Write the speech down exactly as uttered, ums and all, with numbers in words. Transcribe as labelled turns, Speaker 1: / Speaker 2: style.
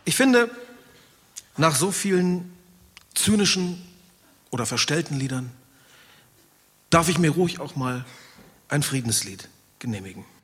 Speaker 1: Ich finde, nach so vielen zynischen oder verstellten Liedern darf ich mir ruhig auch mal ein Friedenslied genehmigen.